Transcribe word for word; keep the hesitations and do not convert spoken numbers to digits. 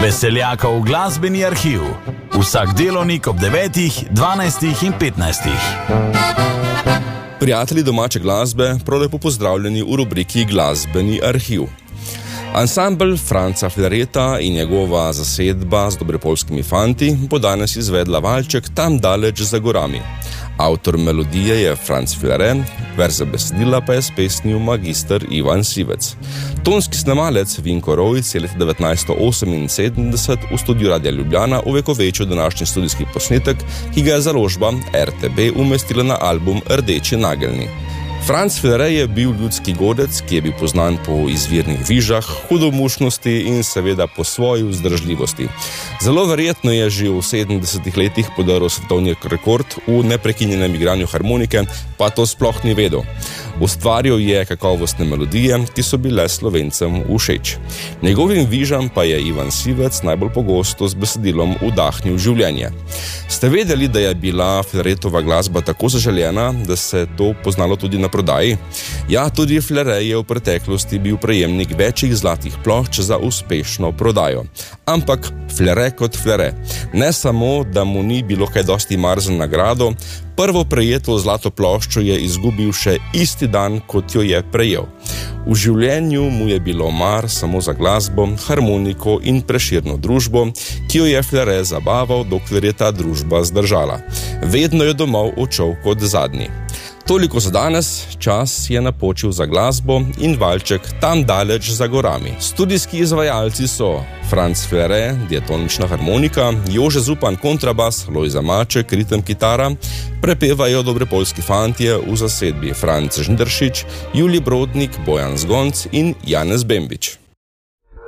Veseljakov glasbeni arhiv. Vsak delovnik ob devetih, dvanajstih in petnajstih. Prijatelji domače glasbe, prav lepo pozdravljeni v rubriki Glasbeni arhiv. Ansambel Franca Flereta in njegova zasedba z dobrepolskimi fanti bo danes izvedla valček Tam daleč za gorami. Avtor melodije je Franc Flere, verze besedila pa je spesnil magister Ivan Sivec. Tonski snemalec Vinko Rojc je leta devetnajststo oseminsedemdeset v studiu Radia Ljubljana uvekovečil današnji studijski posnetek, ki ga je založba R T B umestila na album Rdeči nageljni. Franc Flere je bil ljudski godec, ki je bil poznan po izvirnih vižah, hudomušnosti in seveda po svoji vzdržljivosti. Zelo verjetno je že v sedemdesetih letih podaril svetovni rekord v neprekinjenem igranju harmonike, pa to sploh ni vedel. Ustvaril je kakovostne melodije, ki so bile Slovencem všeč. Njegovim vižam pa je Ivan Sivec najbolj pogosto z besedilom vdahnil življenje. Ste vedeli, da je bila Fleretova glasba tako zaželjena, da se to poznalo tudi na prodaji? Ja, tudi Flere je v preteklosti bil prejemnik večjih zlatih plošč za uspešno prodajo. Ampak Flere kot Flere. Ne samo, da mu ni bilo kaj dosti mar za nagrado, prvo prejeto zlato ploščo je izgubil še isti dan, kot jo je prejel. V življenju mu je bilo mar samo za glasbo, harmoniko in Prešerno družbo, ki jo je Flere zabaval, dokler je ta družba zdržala. Vedno je domov odšel kot zadnji. Toliko za danes, čas je napočil za glasbo in valček Tam daleč za gorami. Studijski izvajalci so Franc Flere, diatonična harmonika, Jože Zupan kontrabas, Lojza Maček, ritem kitara, prepevajo dobrepolski fantje v zasedbi Franc Žnidaršič, Julij Brodnik, Bojan Zgonc in Janez Bembič.